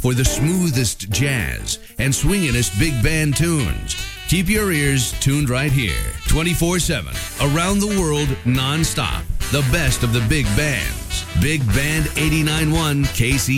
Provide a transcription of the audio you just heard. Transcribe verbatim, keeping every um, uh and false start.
for the smoothest jazz and swinginest big band tunes. Keep your ears tuned right here, twenty-four seven, around the world, nonstop. The best of the big bands. Big Band eighty-nine point one K C